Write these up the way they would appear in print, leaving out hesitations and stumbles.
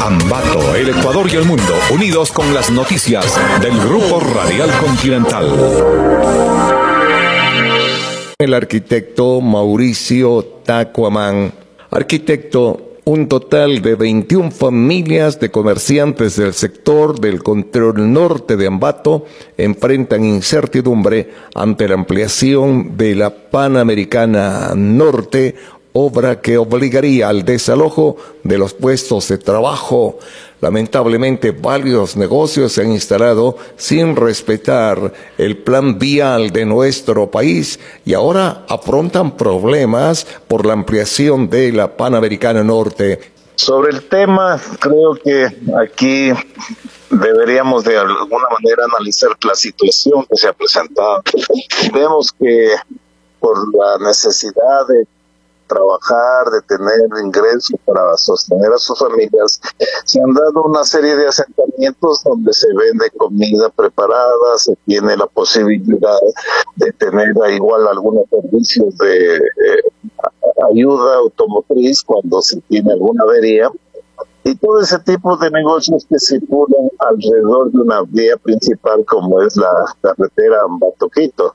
Ambato, el Ecuador y el mundo, unidos con las noticias del Grupo Radial Continental. El arquitecto Mauricio Tacuamán. Arquitecto, un total de 21 familias de comerciantes del sector del control norte de Ambato enfrentan incertidumbre ante la ampliación de la Panamericana Norte, obra que obligaría al desalojo de los puestos de trabajo. Lamentablemente, varios negocios se han instalado sin respetar el plan vial de nuestro país y ahora afrontan problemas por la ampliación de la Panamericana Norte. Sobre el tema, creo que aquí deberíamos de alguna manera analizar la situación que se ha presentado. Vemos que por la necesidad de trabajar, de tener ingresos para sostener a sus familias, se han dado una serie de asentamientos donde se vende comida preparada, se tiene la posibilidad de tener igual algunos servicios de ayuda automotriz cuando se tiene alguna avería, y todo ese tipo de negocios que circulan alrededor de una vía principal como es la carretera Ambato-Quito.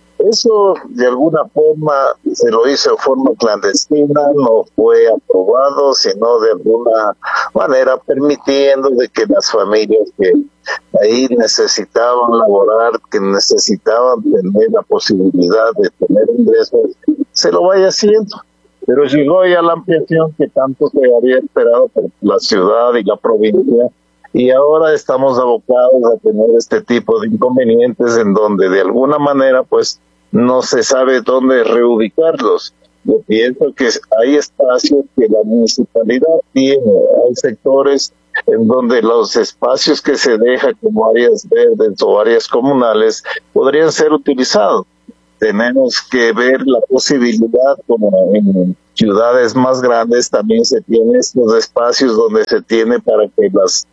Eso de alguna forma se lo hizo de forma clandestina, no fue aprobado, sino de alguna manera permitiendo de que las familias que ahí necesitaban laborar, que necesitaban tener la posibilidad de tener ingresos, se lo vaya haciendo. Pero llegó ya la ampliación que tanto se había esperado por la ciudad y la provincia, y ahora estamos abocados a tener este tipo de inconvenientes en donde de alguna manera pues no se sabe dónde reubicarlos. Yo pienso que hay espacios que la municipalidad tiene, hay sectores en donde los espacios que se dejan como áreas verdes o áreas comunales podrían ser utilizados. Tenemos que ver la posibilidad, como en ciudades más grandes también se tienen estos espacios donde se tiene para que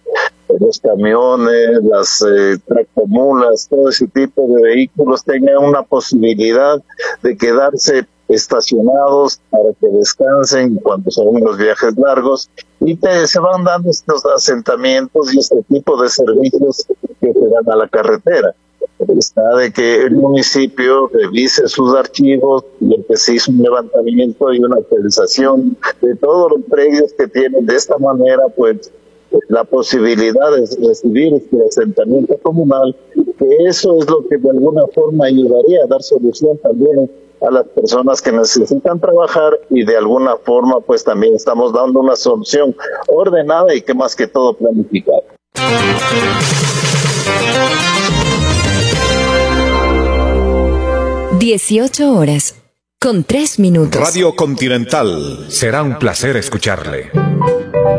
los camiones, las tractomulas, todo ese tipo de vehículos tengan una posibilidad de quedarse estacionados para que descansen cuando son unos viajes largos, y se van dando estos asentamientos y este tipo de servicios que se dan a la carretera. Está de que el municipio revise sus archivos y que se hizo un levantamiento y una actualización de todos los predios que tienen. De esta manera, pues, la posibilidad de recibir este asentamiento comunal, que eso es lo que de alguna forma ayudaría a dar solución también a las personas que necesitan trabajar, y de alguna forma pues también estamos dando una solución ordenada y que más que todo planificada. 18:03 minutos. Radio Continental. Será un placer escucharle.